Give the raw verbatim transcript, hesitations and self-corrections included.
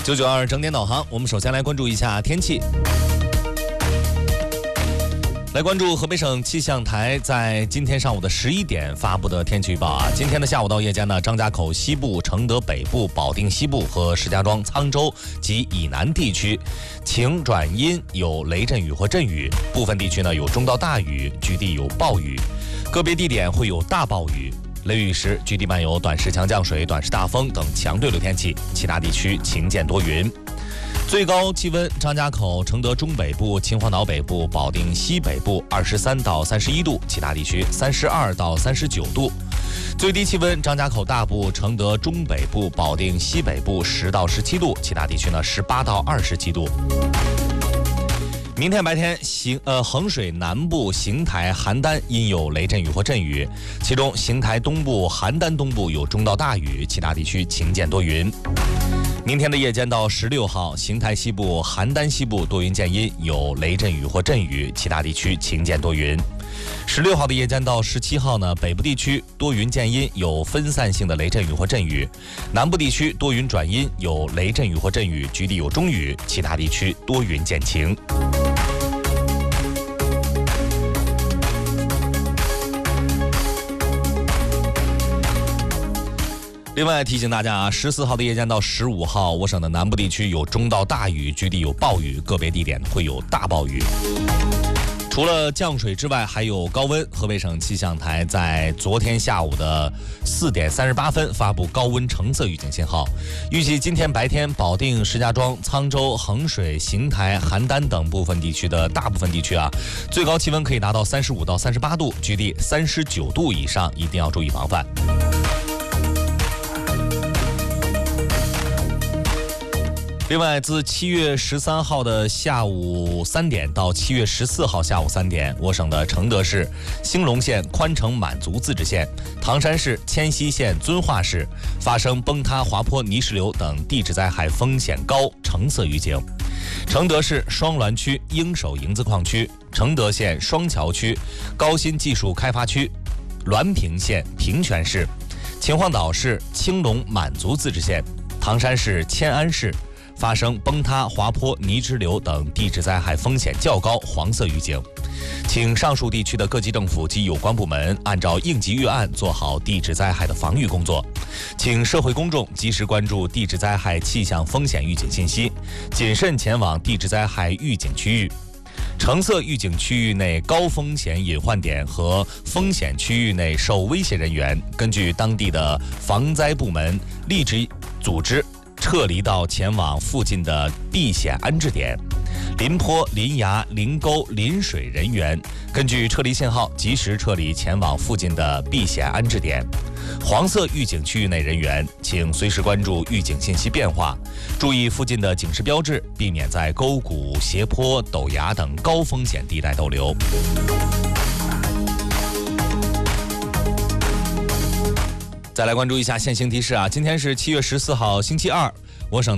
九九二整点导航，我们首先来关注一下天气。来关注河北省气象台在今天上午的十一点发布的天气预报啊。今天的下午到夜间呢，张家口西部、承德北部、保定西部和石家庄、沧州及以南地区晴转阴，有雷阵雨或阵雨，部分地区呢有中到大雨，局地有暴雨，个别地点会有大暴雨。雷雨时，局地伴有短时强降水、短时大风等强对流天气，其他地区晴见多云。最高气温，张家口、承德中北部、秦皇岛北部、保定西北部二十三到三十一度，其他地区三十二到三十九度。最低气温，张家口大部、承德中北部、保定西北部十到十七度，其他地区呢十八到二十七度。明天白天，邢呃衡水南部、邢台、邯郸阴有雷阵雨或阵雨，其中邢台东部、邯郸东部有中到大雨，其他地区晴见多云。明天的夜间到十六号，邢台西部、邯郸西部多云见阴，有雷阵雨或阵雨，其他地区晴见多云。十六号的夜间到十七号呢，北部地区多云见阴，有分散性的雷阵雨或阵雨；南部地区多云转阴，有雷阵雨或阵雨，局地有中雨，其他地区多云见晴。另外提醒大家啊，十四号的夜间到十五号，我省的南部地区有中到大雨，局地有暴雨，个别地点会有大暴雨。除了降水之外，还有高温。河北省气象台在昨天下午的四点三十八分发布高温橙色预警信号，预计今天白天，保定、石家庄、沧州、衡水、邢台、邯郸等部分地区的大部分地区啊，最高气温可以达到三十五到三十八度，局地三十九度以上，一定要注意防范。另外，自七月十三号的下午三点到七月十四号下午三点，我省的承德市、兴隆县、宽城满族自治县、唐山市、迁西县、遵化市发生崩塌、滑坡、泥石流等地质灾害风险高橙色预警。承德市双滦区鹰首营子矿区、承德县双桥区、高新技术开发区、滦平县平泉市、秦皇岛市青龙满族自治县、唐山市迁安市发生崩塌、滑坡、泥石流等地质灾害风险较高黄色预警，请上述地区的各级政府及有关部门按照应急预案做好地质灾害的防御工作，请社会公众及时关注地质灾害气象风险预警信息，谨慎前往地质灾害预警区域。橙色预警区域内高风险隐患点和风险区域内受威胁人员，根据当地的防灾部门立即组织撤离到前往附近的避险安置点。临坡、临崖、临沟、临水人员根据撤离信号及时撤离前往附近的避险安置点。黄色预警区域内人员请随时关注预警信息变化，注意附近的警示标志，避免在沟谷、斜坡、陡崖等高风险地带逗留。再来关注一下现行提示啊，今天是七月十四号星期二，我省